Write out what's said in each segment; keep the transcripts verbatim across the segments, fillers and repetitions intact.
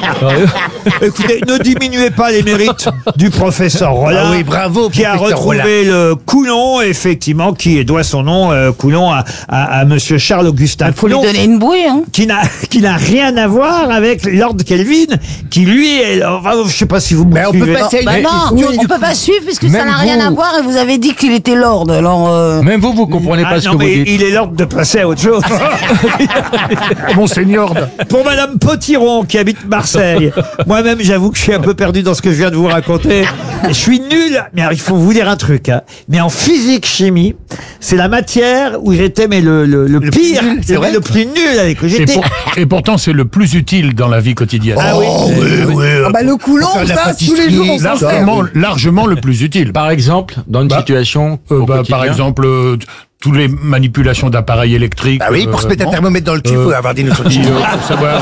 Écoutez, ne diminuez pas les mérites du professeur Rollin. Ah oui, bravo, qui a professeur retrouvé Rollin. le Coulon, effectivement, qui doit son nom, euh, Coulon, à, à, à monsieur Charles-Augustin Il faut lui Coulon. donner une bouée, hein. Qui n'a, qui n'a rien à voir avec Lord Kelvin, qui lui est, enfin, je sais pas si vous me Mais on peut suivez. passer à une Bah autre non, question, on du peut coup. pas suivre puisque ça Même n'a rien vous. à voir et vous avez dit qu'il était lord. Alors, euh... Même vous, vous comprenez pas Ah ce non, que vous mais dites. il est l'ordre de passer à autre chose. Monseigneur. Pour Madame Potiron, qui habite Marseille. Moi-même, j'avoue que je suis un peu perdu dans ce que je viens de vous raconter. Je suis nul. Mais alors, il faut vous dire un truc, hein. Mais en physique-chimie, c'est la matière où j'étais, mais le, le, le, pire, plus nul, c'est le, vrai le plus nul avec que Et, j'étais. pour- et pourtant, c'est le plus utile dans la vie quotidienne. Ah oui. Oh, oui, oui. Ah bah le coulon, Pour faire de la ça, tous les jours, on s'en sert. largement, largement le plus utile. Par exemple, dans une Bah, situation Euh, au bah, quotidien. par exemple, euh, toutes les manipulations d'appareils électriques. Bah oui, pour se mettre un bon, thermomètre dans le cul, il Euh, faut avoir des notions de puis, chimie. euh, pour savoir.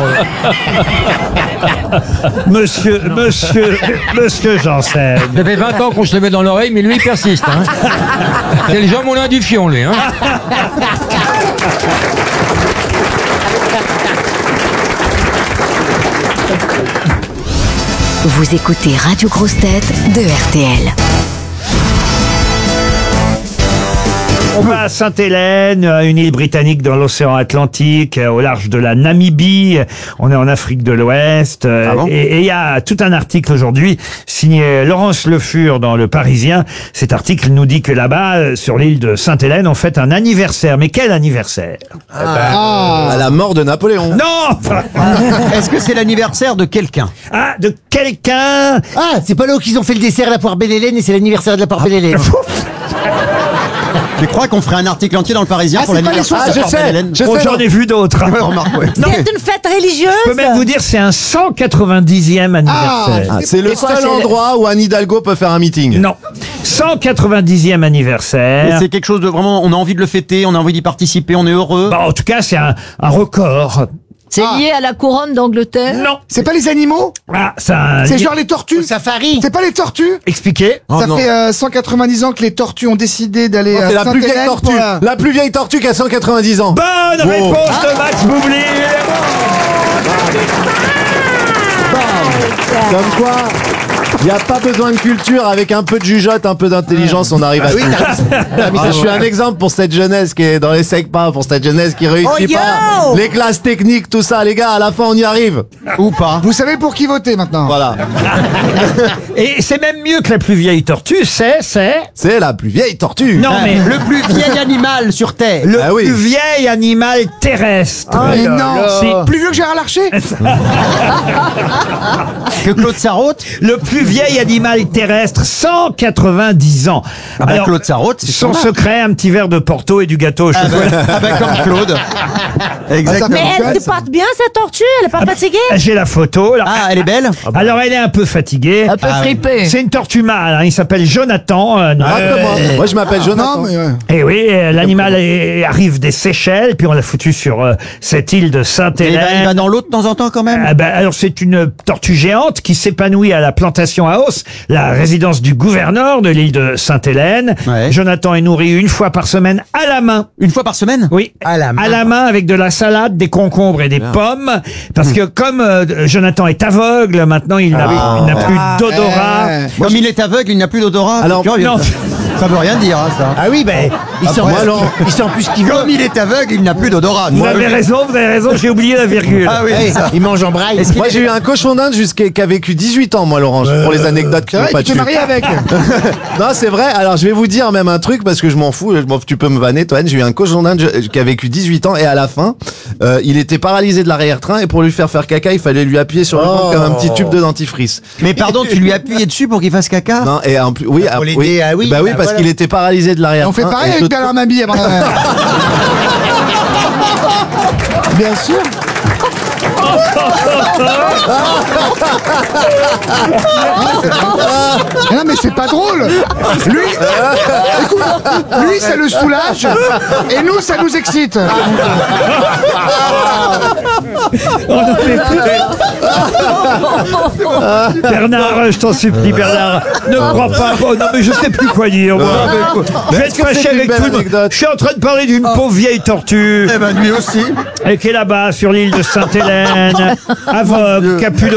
euh, Monsieur, monsieur, monsieur Janssen. Ça fait vingt ans qu'on se le met dans l'oreille, mais lui, il persiste. Hein. C'est le Jean Moulin du Fion, lui. Hein. Vous écoutez Radio Grosse Tête de R T L. On va à Sainte-Hélène, une île britannique dans l'océan Atlantique, euh, au large de la Namibie. On est en Afrique de l'Ouest. euh, Ah bon et et il y a tout un article aujourd'hui signé Laurence Le Fur dans Le Parisien. Cet article nous dit que là-bas, euh, sur l'île de Sainte-Hélène, on fête un anniversaire. Mais quel anniversaire? À la mort de Napoléon. Non. Est-ce que c'est l'anniversaire de quelqu'un? Ah, de quelqu'un. Ah, c'est pas là où qu'ils ont fait le dessert à la poire Belle-Hélène et c'est l'anniversaire de la poire Belle-Hélène. Je crois qu'on ferait un article entier dans le Parisien Ah, pour c'est pas les l'anniversaire sources, de je Port sais. Belle-Hélène. Je Bon, sais, j'en ai vu d'autres. hein. Ouais, remarque, ouais. Non, c'est une fête religieuse. je peux même vous dire, c'est un cent quatre-vingt-dixième anniversaire. Ah, c'est le Et quoi, seul c'est le- endroit où Anne Hidalgo peut faire un meeting. Non, cent quatre-vingt-dixième Et anniversaire. c'est quelque chose de vraiment, on a envie de le fêter, on a envie d'y participer, on est heureux. Bah, en tout cas, c'est un, un record. C'est lié à la couronne d'Angleterre? Non. C'est pas les animaux? Ah, ça. C'est genre les tortues? Safari. C'est pas les tortues? Expliquez. Oh, Ça non. fait euh, cent quatre-vingt-dix ans que les tortues ont décidé d'aller Oh, à c'est la plus vieille Sainte-Hélène tortue. pour la- La plus vieille tortue qui a cent quatre-vingt-dix ans. Bonne Wow. réponse de Max Boublil. Comme quoi, il n'y a pas besoin de culture. Avec un peu de jugeote, un peu d'intelligence, on arrive à tout. Ah, je suis un exemple pour cette jeunesse qui est dans les SECPA, pour cette jeunesse qui réussit Oh, yo pas. Les classes techniques, tout ça, les gars, à la fin, on y arrive. Ou pas. Vous savez pour qui voter maintenant? Voilà. Et c'est même mieux que la plus vieille tortue, c'est, c'est. C'est la plus vieille tortue. Non, mais Le plus vieil animal sur Terre. le Ah oui. plus vieil animal terrestre. Mais non, Si. plus vieux que Gérard Larcher? Que Claude Sarraute. Le plus vieil animal terrestre, cent quatre-vingt-dix ans. Ah bah Alors, Claude Sarraute, c'est son son secret, un petit verre de Porto et du gâteau au Ah chocolat. bah, ah bah comme Claude. Exactement. Mais elle se porte bien, cette tortue? Elle est pas fatiguée? J'ai la photo. Alors, Ah, elle est belle. alors, elle est un peu fatiguée. Un peu fripée. C'est une tortue mâle, hein, il s'appelle Jonathan. euh, Ah, comment Moi, je m'appelle Jonathan. Non, mais ouais. Et oui, euh, l'animal est- arrive des Seychelles, puis on l'a foutu sur euh, cette île de Et il va, il va Sainte-Hélène. dans l'eau de temps en temps quand même. Ah ben, alors c'est une tortue géante qui s'épanouit à la plantation à Os, la résidence du gouverneur de l'île de Sainte-Hélène. Ouais. Jonathan est nourri une fois par semaine à la main. Une fois par semaine. Oui, À la main. à la main avec de la salade, des concombres et des pommes. Parce que comme euh, Jonathan est aveugle, maintenant il n'a Ah. il n'a plus d'odorat. Eh. Comme il est aveugle, il n'a plus d'odorat. Alors, C'est curieux, non. ça. Ça veut rien dire, hein, ça. Ah oui, ben, il sent, moi, alors- il sent plus ce qu'il veut. Comme il est aveugle, il n'a plus d'odorat. Vous avez raison, vous avez raison, j'ai oublié la virgule. Ah oui, Hey, c'est ça. il mange en braille. Moi, j'ai eu un cochon d'Inde jusqu'à qui a vécu dix-huit ans, moi, Laurent, pour les anecdotes qui C'est n'ont vrai, pas tu t'es dessus. marié avec? Non, c'est vrai. Alors, je vais vous dire même un truc parce que je m'en fous. Je m'en- Tu peux me vanner, toi. J'ai eu un cochon d'Inde je- qui a vécu dix-huit ans et à la fin, euh, il était paralysé de l'arrière-train et pour lui faire faire caca, il fallait lui appuyer sur le ventre comme un petit tube de dentifrice. Mais pardon, tu lui as appuyé dessus pour qu'il fasse caca? Non, et en plus, oui, Pour ah, l'aider, oui, ah oui, bah oui, bah parce voilà. qu'il était paralysé de l'arrière-train. On fait pareil et avec je- Bernard Mabille avant la... Bien sûr. Non mais c'est pas drôle. Lui, écoute, lui ça le soulage et nous ça nous excite. Bernard, je t'en supplie, Bernard, ne crois pas. Oh, non, mais je sais plus quoi dire. moi. Je vais être Est-ce que fâché c'est une avec belle tout le monde. anecdote Je suis en train de parler d'une pauvre vieille tortue Eh ben lui aussi. et qui est là-bas sur l'île de Sainte-Hélène, aveugle, qui a plus